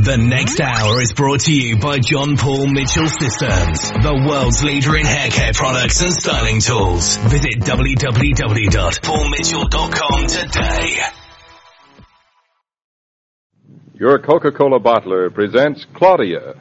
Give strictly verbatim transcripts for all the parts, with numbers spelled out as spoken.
The next hour is brought to you by John Paul Mitchell Systems, the world's leader in hair care products and styling tools. Visit w w w dot paul mitchell dot com today. Your Coca-Cola bottler presents Claudia.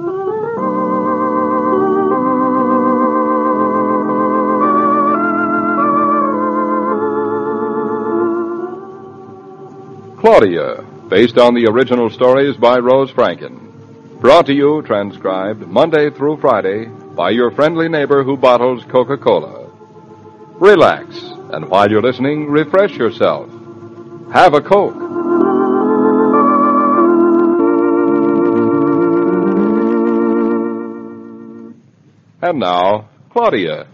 Claudia, based on the original stories by Rose Franken. Brought to you, transcribed, Monday through Friday, by your friendly neighbor who bottles Coca-Cola. Relax, and while you're listening, refresh yourself. Have a Coke. And now, Claudia.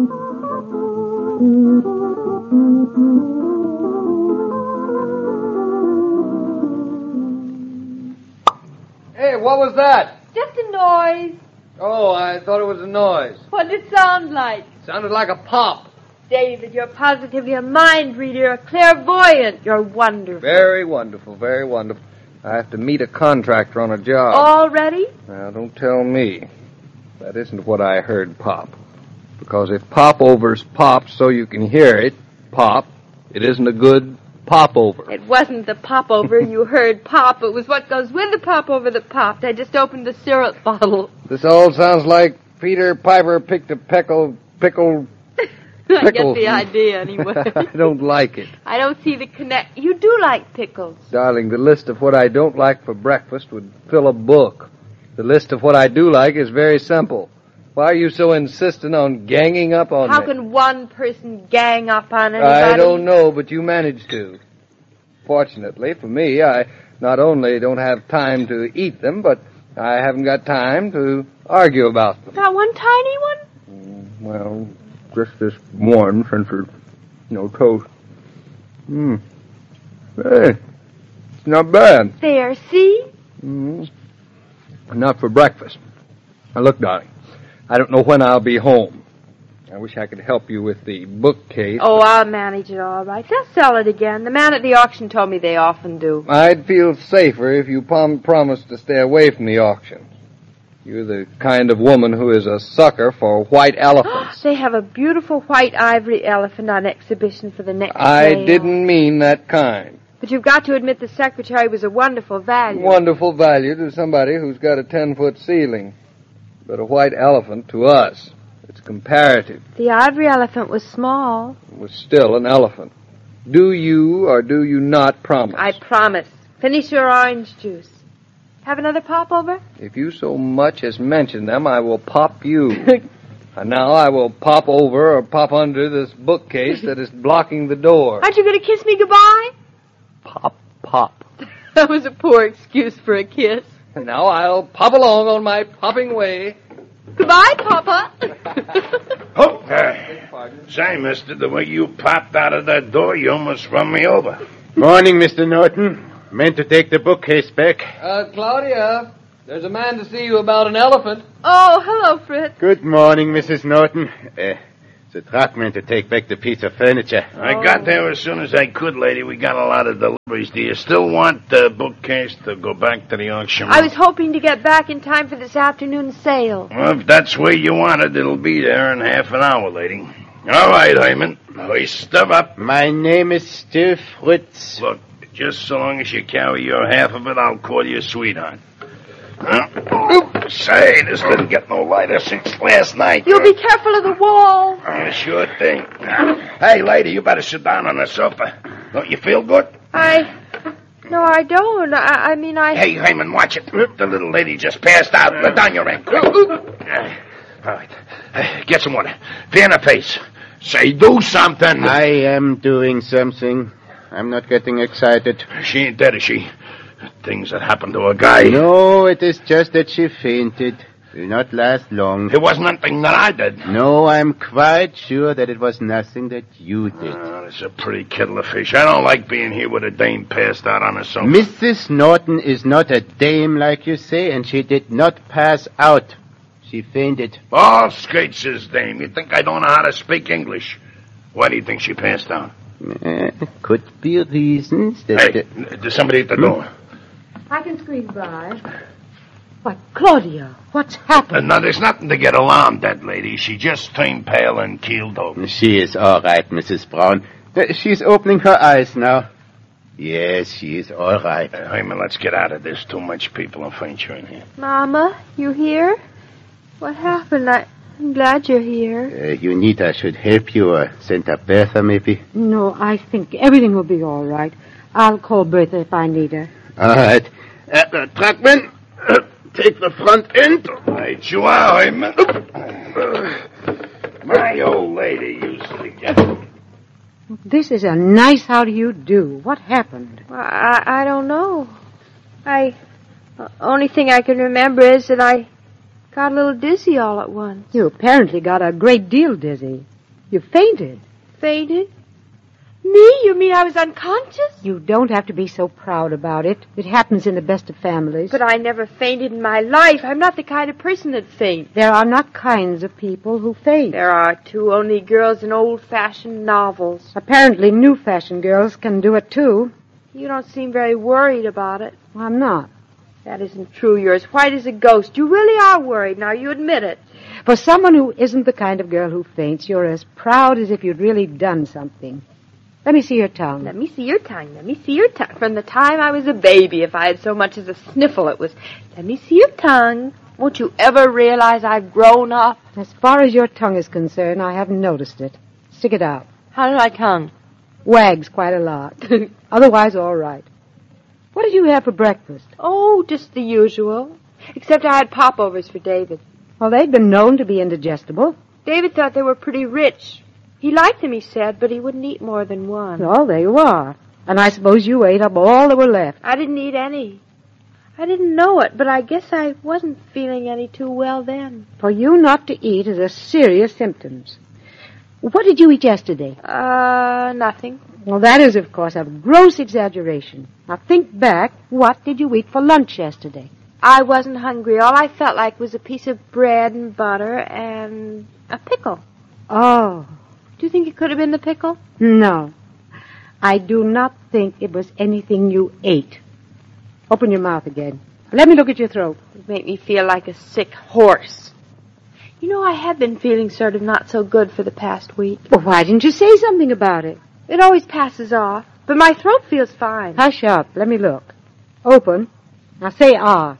Hey, what was that? Just a noise. Oh, I thought it was a noise. What did it sound like? Sounded like a pop. David, you're positively a mind reader, a clairvoyant. You're wonderful. Very wonderful, very wonderful. I have to meet a contractor on a job. Already? Now, don't tell me. That isn't what I heard pop. Because if popovers pop so you can hear it pop, it isn't a good popover. It wasn't the popover you heard pop. It was what goes with the popover that popped. I just opened the syrup bottle. This all sounds like Peter Piper picked a pickle, pickle, I pickle. get the idea, anyway. I don't like it. I don't see the connect. You do like pickles. Darling, the list of what I don't like for breakfast would fill a book. The list of what I do like is very simple. Why are you so insistent on ganging up on How me? How can one person gang up on anybody? I don't know, but you managed to. Fortunately for me, I not only don't have time to eat them, but I haven't got time to argue about them. Got one tiny one? Mm, well, just this one, since it's, you know, toast. Hmm. Hey, it's not bad. There, see? Mm. Not for breakfast. Now, look, darling, I don't know when I'll be home. I wish I could help you with the bookcase. Oh, I'll manage it all right. They'll sell it again. The man at the auction told me they often do. I'd feel safer if you prom- promised to stay away from the auction. You're the kind of woman who is a sucker for white elephants. They have a beautiful white ivory elephant on exhibition for the next I sale. didn't mean that kind. But you've got to admit the secretary was a wonderful value. Wonderful value to somebody who's got a ten-foot ceiling. But a white elephant to us, it's comparative. The ivory elephant was small. It was still an elephant. Do you or do you not promise? I promise. Finish your orange juice. Have another popover? If you so much as mention them, I will pop you. And now I will pop over or pop under this bookcase that is blocking the door. Aren't you going to kiss me goodbye? Pop, pop. That was a poor excuse for a kiss. And now I'll pop along on my popping way. Goodbye, Papa. Oh, uh, say, mister, the way you popped out of that door, you almost run me over. Morning, Mister Norton. Meant to take the bookcase back. Uh, Claudia, there's a man to see you about an elephant. Oh, hello, Fritz. Good morning, Missus Norton. Uh, the truck meant to take back the piece of furniture. I got there as soon as I could, lady. We got a lot of deliveries. Do you still want the bookcase to go back to the auction room? I was hoping to get back in time for this afternoon's sale. Well, if that's where you want it, it'll be there in half an hour, lady. All right, Hyman. Hoist them up. My name is Still Fritz. Look, just so long as you carry your half of it, I'll call you sweetheart. Uh, say, this didn't get no lighter since last night. You'll be careful of the wall. Uh, sure thing. Hey, lady, you better sit down on the sofa. Don't you feel good? I... No, I don't. I, I mean, I... Hey, Hyman, watch it. The little lady just passed out. Let down your hand, quick. Uh, all right. Uh, get some water. Fan her face. Say, do something. I am doing something. I'm not getting excited. She ain't dead, is she? Things that happened to a guy. No, it is just that she fainted. Will not last long. It wasn't nothing that I did. No, I'm quite sure that it was nothing that you did. Oh, that's a pretty kettle of fish. I don't like being here with a dame passed out on a sofa. Missus Norton is not a dame, like you say, and she did not pass out. She fainted. All skates, says dame. You think I don't know how to speak English? Why do you think she passed out? Uh, could be reasons that... Hey, there's somebody at the door. I can squeeze by. Why, Claudia, what's happened? Uh, no, there's nothing to get alarmed at, lady. She just turned pale and keeled over. She is all right, Missus Brown. She's opening her eyes now. Yes, she is all right. Uh, Hyman, let's get out of this. Too much people and furniture in here. Mama, you here? What happened? I, I'm glad you're here. Uh, Unita should help you, or send up Bertha, maybe? No, I think everything will be all right. I'll call Bertha if I need her. All right. Uh, uh, Truckman, uh, take the front end. Right you are, Hyman. My old lady usually gets... This is a nice how do you do. What happened? Well, I, I don't know. I... The only thing I can remember is that I got a little dizzy all at once. You apparently got a great deal dizzy. You fainted. Fainted? Me? You mean I was unconscious? You don't have to be so proud about it. It happens in the best of families. But I never fainted in my life. I'm not the kind of person that faints. There are not kinds of people who faint. There are, too, only girls in old-fashioned novels. Apparently new-fashioned girls can do it, too. You don't seem very worried about it. Well, I'm not. That isn't true. You're as white as a ghost. You really are worried. Now, you admit it. For someone who isn't the kind of girl who faints, you're as proud as if you'd really done something. Let me see your tongue. Let me see your tongue. Let me see your tongue. From the time I was a baby, if I had so much as a sniffle, it was, let me see your tongue. Won't you ever realize I've grown up? As far as your tongue is concerned, I haven't noticed it. Stick it out. How did my tongue? Wags quite a lot. Otherwise, all right. What did you have for breakfast? Oh, just the usual. Except I had popovers for David. Well, they'd been known to be indigestible. David thought they were pretty rich. He liked them, he said, but he wouldn't eat more than one. Well, there you are. And I suppose you ate up all that were left. I didn't eat any. I didn't know it, but I guess I wasn't feeling any too well then. For you not to eat is a serious symptom. What did you eat yesterday? Uh, nothing. Well, that is, of course, a gross exaggeration. Now, think back. What did you eat for lunch yesterday? I wasn't hungry. All I felt like was a piece of bread and butter and a pickle. Oh. Do you think it could have been the pickle? No. I do not think it was anything you ate. Open your mouth again. Let me look at your throat. It made me feel like a sick horse. You know, I have been feeling sort of not so good for the past week. Well, why didn't you say something about it? It always passes off, but my throat feels fine. Hush up. Let me look. Open. Now say ah.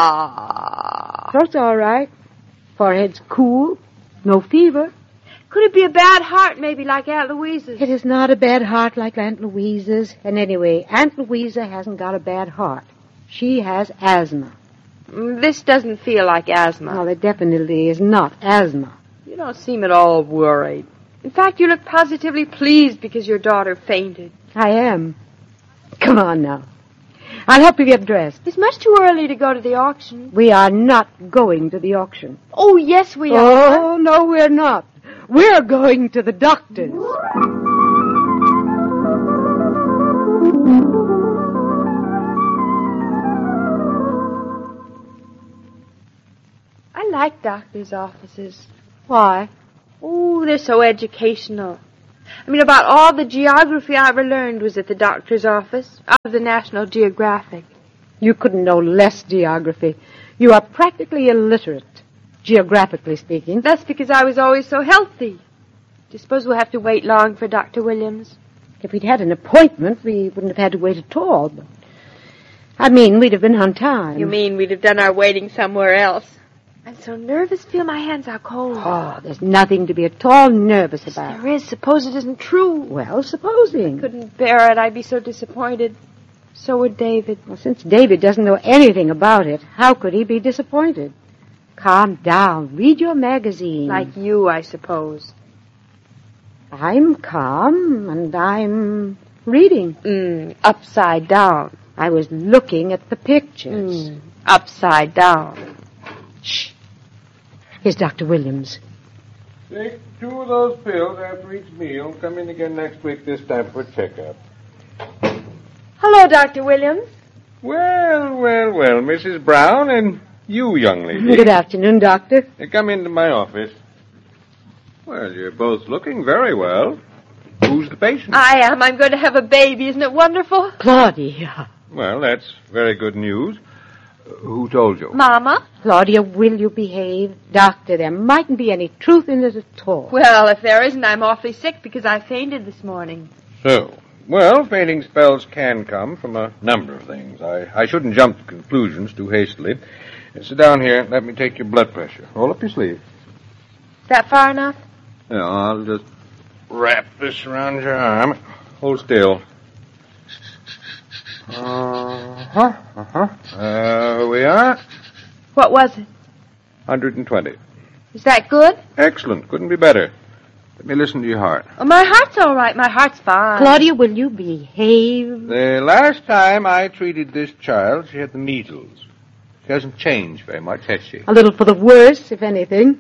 Ah. Throat's all right. Forehead's cool. No fever. Could it be a bad heart, maybe, like Aunt Louisa's? It is not a bad heart like Aunt Louisa's. And anyway, Aunt Louisa hasn't got a bad heart. She has asthma. This doesn't feel like asthma. Well, it definitely is not asthma. You don't seem at all worried. In fact, you look positively pleased because your daughter fainted. I am. Come on now. I'll help you get dressed. It's much too early to go to the auction. We are not going to the auction. Oh, yes, we are. Oh, no, we're not. We're going to the doctor's. I like doctors' offices. Why? Oh, they're so educational. I mean, about all the geography I ever learned was at the doctor's office, out of the National Geographic. You couldn't know less geography. You are practically illiterate, geographically speaking. That's because I was always so healthy. Do you suppose we'll have to wait long for Doctor Williams? If we'd had an appointment, we wouldn't have had to wait at all. But I mean, we'd have been on time. You mean we'd have done our waiting somewhere else? I'm so nervous. Feel my hands are cold. Oh, there's nothing to be at all nervous Yes, about. there is. Suppose it isn't true. Well, supposing. Couldn't bear it. I'd be so disappointed. So would David. Well, since David doesn't know anything about it, how could he be disappointed? Calm down. Read your magazine. Like you, I suppose. I'm calm, and I'm reading. Mm, upside down. I was looking at the pictures. Mm, upside down. Shh. Here's Doctor Williams. Take two of those pills after each meal. Come in again next week, this time for a checkup. Hello, Doctor Williams. Well, well, well, Missus Brown and you, young lady. Good afternoon, Doctor. Come into my office. Well, you're both looking very well. Who's the patient? I am. I'm going to have a baby. Isn't it wonderful? Claudia. Well, that's very good news. Who told you? Mama? Claudia, will you behave? Doctor, there mightn't be any truth in it at all. Well, if there isn't, I'm awfully sick because I fainted this morning. So, well, fainting spells can come from a number of things. I, I shouldn't jump to conclusions too hastily. Sit down here and let me take your blood pressure. Roll up your sleeve. Is that far enough? Yeah, I'll just wrap this around your arm. Hold still. Uh-huh, uh-huh. Uh, here we are. What was it? one hundred twenty. Is that good? Excellent. Couldn't be better. Let me listen to your heart. Oh, my heart's all right. My heart's fine. Claudia, will you behave? The last time I treated this child, she had the measles. She hasn't changed very much, has she? A little for the worse, if anything.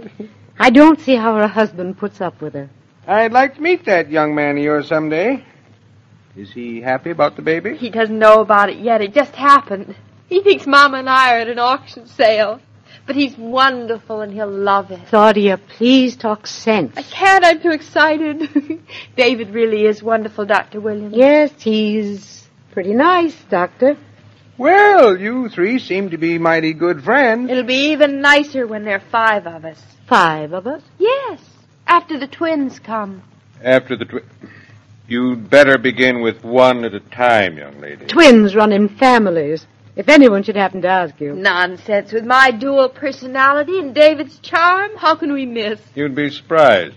I don't see how her husband puts up with her. I'd like to meet that young man of yours someday. Is he happy about the baby? He doesn't know about it yet. It just happened. He thinks Mama and I are at an auction sale. But he's wonderful and he'll love it. Claudia, please talk sense. I can't. I'm too excited. David really is wonderful, Doctor Williams. Yes, he's pretty nice, Doctor. Well, you three seem to be mighty good friends. It'll be even nicer when there are five of us. Five of us? Yes, after the twins come. After the twins... You'd better begin with one at a time, young lady. Twins run in families. If anyone should happen to ask you. Nonsense. With my dual personality and David's charm, how can we miss? You'd be surprised.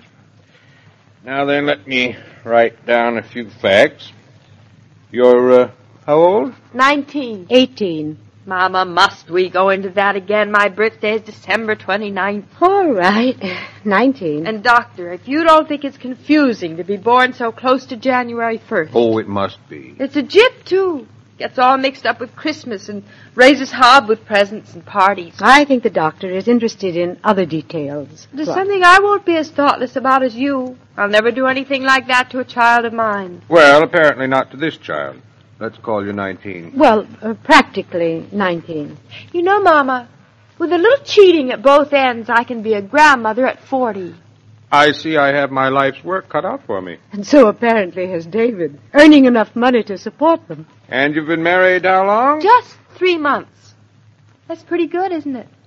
Now then, let me write down a few facts. You're, uh, how old? Nineteen. Eighteen. Mama, must we go into that again? My birthday is December twenty-ninth. All right. Nineteen. And, Doctor, if you don't think it's confusing to be born so close to January first. Oh, it must be. It's a jip, too. Gets all mixed up with Christmas and raises hob with presents and parties. I think the doctor is interested in other details. There's Well, something I won't be as thoughtless about as you. I'll never do anything like that to a child of mine. Well, apparently not to this child. Let's call you nineteen. Well, uh, practically nineteen. You know, Mama, with a little cheating at both ends, I can be a grandmother at forty. I see I have my life's work cut out for me. And so apparently has David, earning enough money to support them. And you've been married how long? Just three months. That's pretty good, isn't it?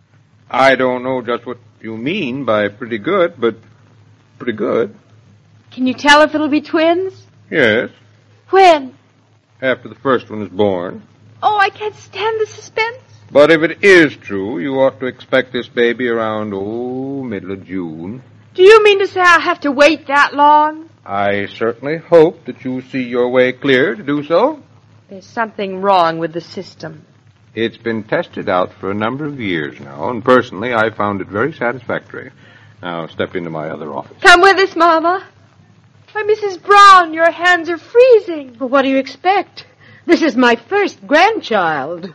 I don't know just what you mean by pretty good, but pretty good. Can you tell if it'll be twins? Yes, When? after the first one is born. Oh, I can't stand the suspense. But if it is true, you ought to expect this baby around, oh, middle of June. Do you mean to say I'll have to wait that long? I certainly hope that you see your way clear to do so. There's something wrong with the system. It's been tested out for a number of years now, and personally I found it very satisfactory. Now step into my other office. Come with us, Mama. Why, Missus Brown, your hands are freezing. Well, what do you expect? This is my first grandchild.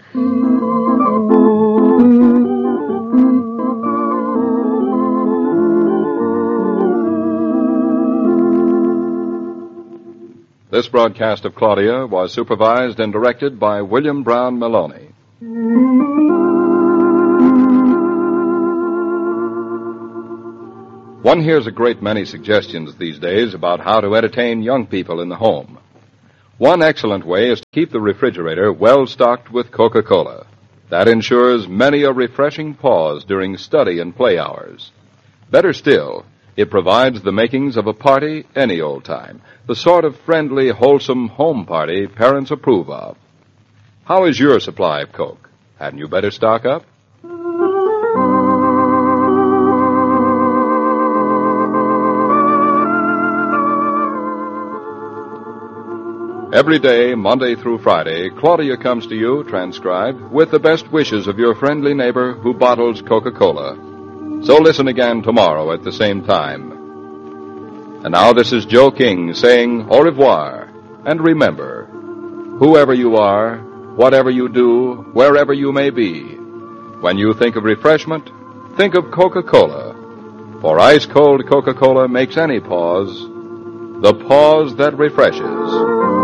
This broadcast of Claudia was supervised and directed by William Brown Maloney. One hears a great many suggestions these days about how to entertain young people in the home. One excellent way is to keep the refrigerator well stocked with Coca-Cola. That ensures many a refreshing pause during study and play hours. Better still, it provides the makings of a party any old time, the sort of friendly, wholesome home party parents approve of. How is your supply of Coke? Hadn't you better stock up? Every day, Monday through Friday, Claudia comes to you, transcribed, with the best wishes of your friendly neighbor who bottles Coca-Cola. So listen again tomorrow at the same time. And now this is Joe King saying au revoir. And remember, whoever you are, whatever you do, wherever you may be, when you think of refreshment, think of Coca-Cola. For ice-cold Coca-Cola makes any pause the pause that refreshes.